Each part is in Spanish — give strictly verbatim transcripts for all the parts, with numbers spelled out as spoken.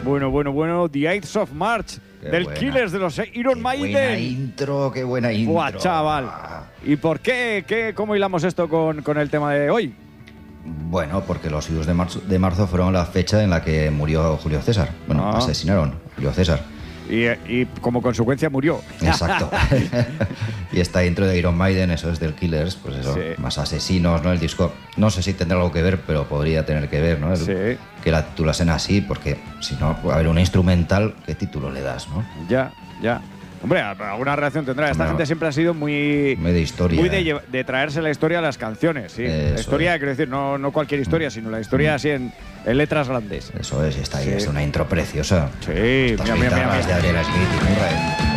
Bueno, bueno, bueno. The eighth of March, Qué del buena. Killers de los Iron Qué Maiden. buena intro, qué buena intro. Buah, chaval. ¿Y por qué? ¿Qué? ¿Cómo hilamos esto con, con el tema de hoy? Bueno, porque los idus de marzo, de marzo fueron la fecha en la que murió Julio César. Bueno, Ah. asesinaron a Julio César. Y, y como consecuencia murió. Exacto. Y esta intro de Iron Maiden, eso es del Killers, pues eso, Sí. más asesinos, ¿no? El disco, no sé si tendrá algo que ver, pero podría tener que ver, ¿no? El- Sí. Que la titulasen así, porque si no, a ver, una instrumental, ¿qué título le das, no? Ya, ya. Hombre, alguna reacción tendrá. Esta Hombre, gente siempre ha sido muy... Muy de historia. Muy de, ¿eh? lleva- de traerse la historia a las canciones, sí. Eso La historia, es. quiero decir, no, no cualquier historia, sino la historia así en, en letras grandes. Eso es, y está ahí, Sí. es una intro preciosa. Sí, Estas mira, mira, mira, guitarras mira. de Adrian Smith y Murray.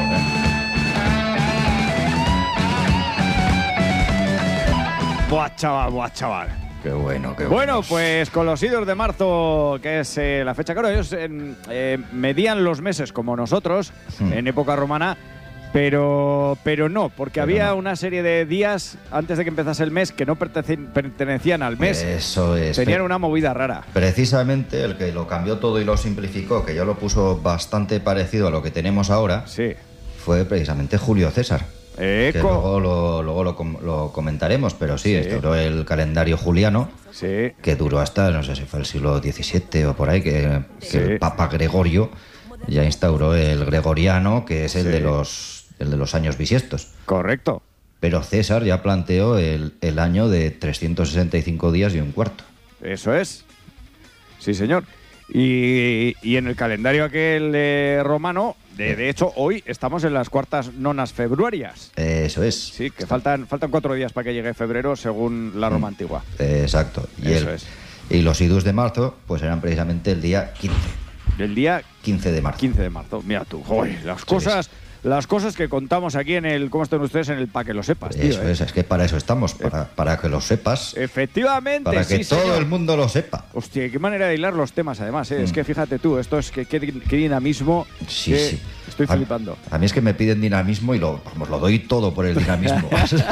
Joder, Buah, chaval, buah, chaval. qué bueno, qué Bueno, buenos. pues con los idos de marzo, que es eh, la fecha, claro, ellos eh, eh, medían los meses como nosotros, Hmm. en época romana, pero, pero no, porque Pero había no. una serie de días antes de que empezase el mes que no pertenecían, pertenecían al mes. Eso es. Tenían una movida rara. Precisamente el que lo cambió todo y lo simplificó, que ya lo puso bastante parecido a lo que tenemos ahora, Sí. fue precisamente Julio César. Que Eco. luego lo, luego lo, com- lo comentaremos, pero sí, Sí. instauró el calendario juliano, Sí. que duró hasta, no sé si fue el siglo diecisiete o por ahí, que, que Sí. el Papa Gregorio ya instauró el gregoriano, que es el, Sí. de, los, el de los años bisiestos. Correcto. Pero César ya planteó el, el año de trescientos sesenta y cinco días y un cuarto. Eso es. Sí, señor. Y, y en el calendario aquel eh, romano, de, de hecho, hoy estamos en las cuartas nonas februarias. Eso es. Sí, que faltan, faltan cuatro días para que llegue febrero, según la Roma antigua. Eh, Exacto. Y, Eso el- es. y los idus de marzo, pues eran precisamente el día quince. Del día quince de marzo. quince de marzo. Mira tú, joder, las Sí, cosas, las cosas que contamos aquí en el ¿Cómo están ustedes? En el Pa' que lo sepas, tío. Eso ¿eh? es, es que para eso estamos, para, para que lo sepas, Efectivamente, para que sí, todo señor. el mundo lo sepa. Hostia, qué manera de hilar los temas, además. ¿eh? Es Mm. que fíjate tú, esto es que qué, qué dinamismo. Sí, que sí. Estoy A- flipando. A, mí es que me piden dinamismo y lo, vamos, lo doy todo por el dinamismo.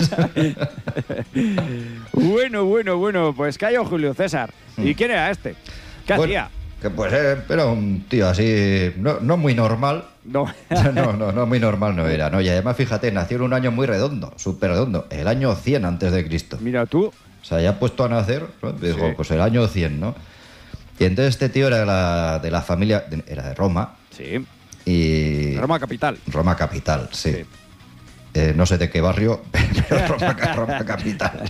Bueno, bueno, bueno, pues cayó Julio César. ¿Y quién era este? ¿Qué Mm. Bueno, hacía? que pues eh, era un tío así, no, no muy normal. No. No, no, no muy normal no era, ¿no? Y además, fíjate, nació en un año muy redondo, súper redondo, el año cien antes de Cristo. Mira tú. O sea, ya puesto a nacer, ¿no? Dijo, Sí. pues el año cien, ¿no? Y entonces este tío era de la, de la familia, de- era de Roma, Sí. y... Roma capital. Roma capital, sí. Sí. Eh, no sé de qué barrio, pero Roma, Roma capital.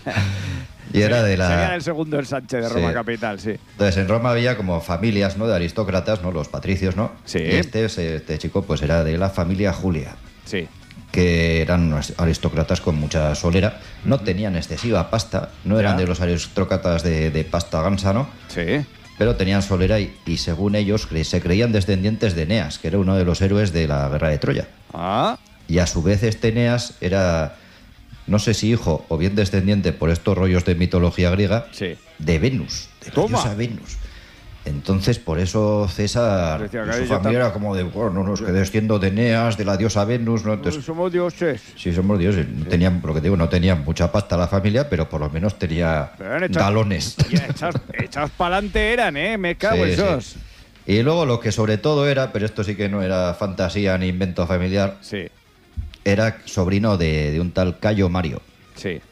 Y era de Sería la... el segundo ensanche de Sí. Roma capital, sí. Entonces en Roma había como familias, ¿no? De aristócratas, ¿no? Los patricios, ¿no? Sí. Y este, este chico pues era de la familia Julia, Sí. que eran unos aristócratas con mucha solera, no tenían excesiva pasta, no eran Ya. de los aristócratas de, de pasta gansa, ¿no? Sí. Pero tenían solera y, y según ellos cre- se creían descendientes de Eneas, que era uno de los héroes de la guerra de Troya. Ah, Y a su vez este Eneas era, no sé si hijo o bien descendiente por estos rollos de mitología griega, sí. de Venus, de la Toma. diosa Venus. Entonces, por eso César Decía y que su yo familia tam- era como de, bueno, no nos que desciendo de Eneas, de la diosa Venus, ¿no? Entonces, Somos dioses. sí, somos dioses. No tenían, lo que te digo, no tenían mucha pasta la familia, pero por lo menos tenía Pero eran hechas- galones. Y echados, echados para adelante eran, ¿eh? Me cago en Sí, sí. esos. Y luego lo que sobre todo era, pero esto sí que no era fantasía ni invento familiar, Sí, era sobrino de, de un tal Cayo Mario, sí.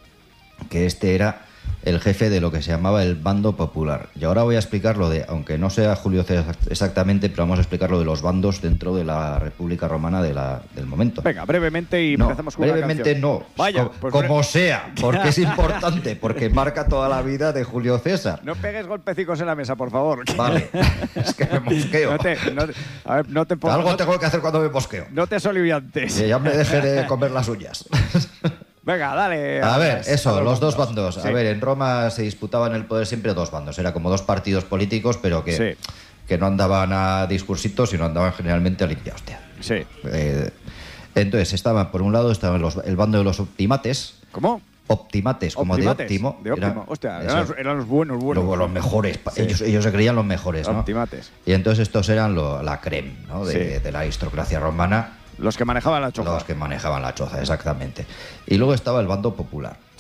que este era el jefe de lo que se llamaba el bando popular. Y ahora voy a explicar lo de, aunque no sea Julio César exactamente, pero vamos a explicar lo de los bandos dentro de la República Romana de la, del momento. Venga, brevemente y No, empezamos con una brevemente canción. no, Vaya, Co- pues como bre- sea, porque es importante, porque marca toda la vida de Julio César. No pegues golpecicos en la mesa, por favor. Vale, es que me mosqueo. No te, no te- a ver, no te pongas. Algo no, tengo que hacer cuando me mosqueo. no te soliviantes. Que ya me deje de comer las uñas. Venga, dale. A ver, las- eso, a los dos bandos. A Sí. ver, en Roma se disputaban el poder siempre dos bandos. Era como dos partidos políticos, pero que, Sí. que no andaban a discursitos, sino andaban generalmente a limpiar hostia. Sí. Eh, entonces, estaban, por un lado, estaban los- el bando de los optimates. ¿Cómo? Optimates, como Optimates, de óptimo. De óptimo. Era- Hostia, eso, eran, los- eran los buenos, buenos. luego los mejores. pa- Sí. Ellos, ellos se creían los mejores, ¿no? Optimates. Y entonces estos eran lo- la creme, ¿no? De, Sí. de la aristocracia romana. Los que manejaban la choza. Los que manejaban la choza, exactamente. Y luego estaba el bando popular, Sí.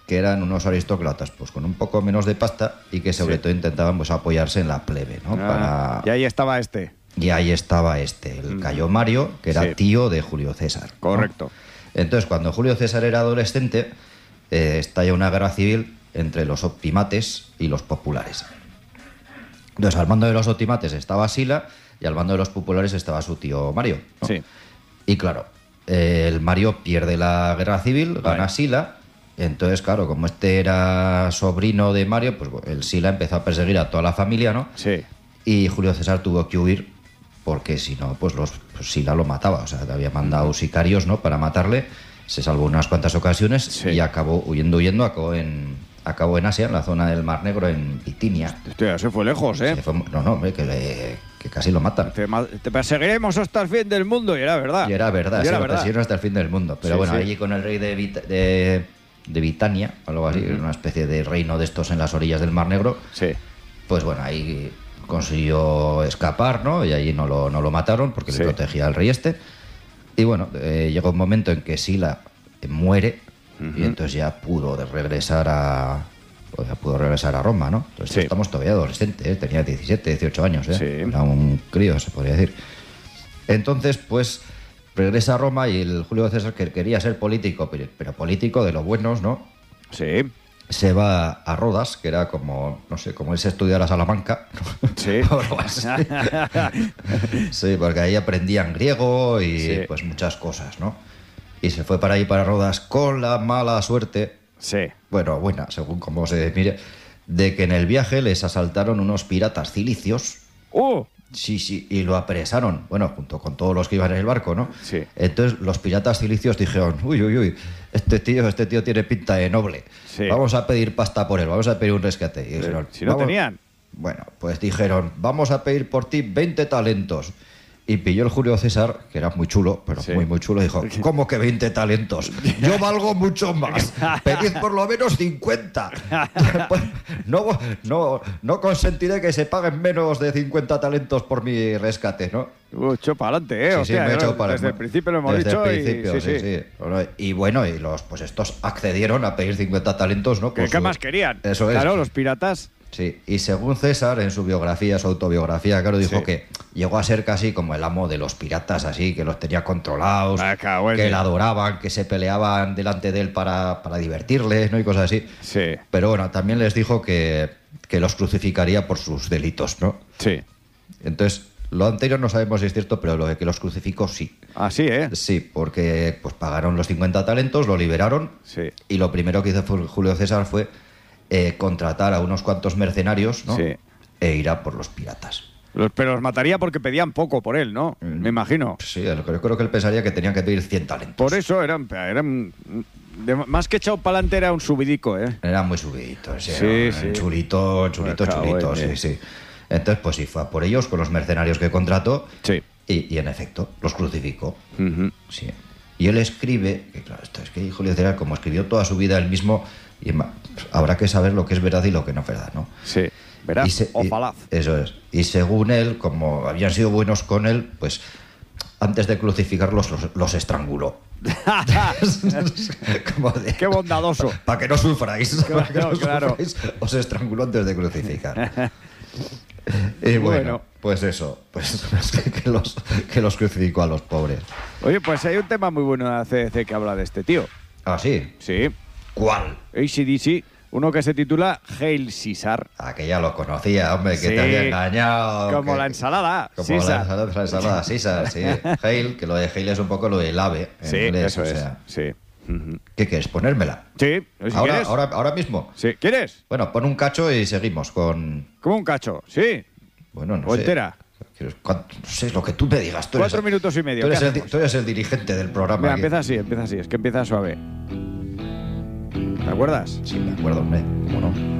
que eran unos aristócratas pues con un poco menos de pasta y que sobre Sí. todo intentaban pues apoyarse en la plebe, ¿no? Ah, Para... Y ahí estaba este. Y ahí estaba este, el Mm. Cayo Mario, que era Sí. tío de Julio César, ¿no? Correcto. Entonces, cuando Julio César era adolescente, eh, estalla una guerra civil entre los optimates y los populares. Entonces, al mando de los optimates estaba Sila y al mando de los populares estaba su tío Mario, ¿no? Sí. Y claro, eh, el Mario pierde la guerra civil, gana Vale. Sila. Entonces, claro, como este era sobrino de Mario, pues el Sila empezó a perseguir a toda la familia, ¿no? Sí. Y Julio César tuvo que huir porque si no, pues los pues Sila lo mataba. O sea, te había mandado sicarios, ¿no? Para matarle. Se salvó unas cuantas ocasiones Sí. y acabó huyendo, huyendo. Acabó en, acabó en Asia, en la zona del Mar Negro, en Bitinia. Hostia, se fue lejos, ¿eh? Se fue- no, no, hombre, que, le- que casi lo matan. Te, ma- te perseguiremos hasta el fin del mundo, y era verdad. Y era verdad, Y sí, era lo verdad. persiguieron hasta el fin del mundo. Pero Sí, bueno, sí. allí con el rey de, Vit- de, de Bitania, algo así, una especie de reino de estos en las orillas del Mar Negro, Sí. pues bueno, ahí consiguió escapar, ¿no? Y allí no lo, no lo mataron porque Sí. le protegía al rey este. Y bueno, eh, llegó un momento en que Sila eh, muere y entonces ya pudo de regresar a pues ya pudo regresar a Roma, ¿no? Entonces Sí. estamos todavía adolescentes, ¿eh? Tenía diecisiete, dieciocho años, ¿eh? Sí. Era un crío, se podría decir. Entonces, pues regresa a Roma y el Julio César, que quería ser político, pero, pero político de los buenos, ¿no? Sí. Se va a Rodas, que era como, no sé, como él se estudiara a Salamanca. Sí. O algo así. Sí, porque ahí aprendían griego y Sí. pues muchas cosas, ¿no? Y se fue para ahí, para Rodas, con la mala suerte, Sí. bueno, buena, según como se mire, de que en el viaje les asaltaron unos piratas cilicios. ¡Uh! Sí, sí, y lo apresaron, bueno, junto con todos los que iban en el barco, ¿no? Sí. Entonces los piratas cilicios dijeron, uy, uy, uy, este tío, este tío tiene pinta de noble. Sí. Vamos a pedir pasta por él, vamos a pedir un rescate. Y dijeron, Si no "Vamos". tenían. Bueno, pues dijeron, vamos a pedir por ti veinte talentos. Y pilló el Julio César, que era muy chulo, pero Sí. muy, muy chulo, y dijo, ¿cómo que veinte talentos? Yo valgo mucho más. Pedid por lo menos cincuenta. Pues, no, no, no consentiré que se paguen menos de cincuenta talentos por mi rescate, ¿no? Uh, echo para adelante, ¿eh? Sí, sí, Hostia, me he ¿no? echado para Desde el principio lo hemos desde dicho. el principio, y, sí, sí. Bueno, y bueno, y los, pues estos accedieron a pedir cincuenta talentos, ¿no? ¿Qué, Por qué su- más querían? Eso es. Claro, los piratas. Sí, y según César, en su biografía, su autobiografía, claro, dijo Sí. que llegó a ser casi como el amo de los piratas, así, que los tenía controlados, Ah, cago en que Dios. le adoraban, que se peleaban delante de él para, para divertirles, ¿no? Y cosas así. Sí. Pero bueno, también les dijo que, que los crucificaría por sus delitos, ¿no? Sí. Entonces, lo anterior no sabemos si es cierto, pero lo de que los crucificó sí. Así, ¿eh? Sí, porque pues pagaron los cincuenta talentos, lo liberaron, Sí. y lo primero que hizo fue- Julio César fue eh, contratar a unos cuantos mercenarios, ¿no? Sí. E ir a por los piratas. Los, pero los mataría porque pedían poco por él, ¿no? Mm. Me imagino. Sí, yo creo que él pensaría que tenían que pedir cien talentos. Por eso eran, eran de- más que echado para adelante era un subidico, ¿eh? Era muy subidito, sí, Sí, era sí. chulito, chulito, Me cago chulito, en sí, él. sí. Entonces, pues sí, fue a por ellos con los mercenarios que contrató Sí. y, y en efecto, los crucificó. Ujú. Sí. Y él escribe, que claro, esto es que Julio César, como escribió toda su vida él mismo, y ma- pues, habrá que saber lo que es verdad y lo que no es verdad, ¿no? Sí. Verás, Y se- o y- falaz. Eso es. Y según él, como habían sido buenos con él, pues antes de crucificarlos los, los estranguló. Como de- Qué bondadoso. Para que no sufráis. para que no claro. sufráis, os estranguló antes de crucificar. Y bueno, Bueno. pues eso, pues que, que los, que los crucificó a los pobres. Oye, pues hay un tema muy bueno de la C D C que habla de este tío. Ah, sí. Sí. ¿Cuál? A C D C, uno que se titula Hail Caesar. Ah, que ya lo conocía, hombre, que Sí. te había engañado. Como que- la ensalada. Como Caesar. la ensalada, la ensalada Caesar, sí. Hail, que lo de Hail es un poco lo del ave en Sí, inglés, eso o es. sea. Sí. Ujú. ¿Qué quieres? ¿Ponérmela? Sí, si ahora, quieres. ahora, ahora mismo. Sí. ¿Quieres? Bueno, pon un cacho y seguimos con... Como un cacho, sí. Bueno, no O sé. entera. ¿Quieres cuánto? No sé, lo que tú me digas. Tú Cuatro eres, minutos y medio. Tú eres, ¿qué el, di- hacemos? tú eres el dirigente del programa. Mira, aquí. empieza así, empieza así. Es que empieza suave. ¿Te acuerdas? Sí, me acuerdo, hombre. ¿Cómo no?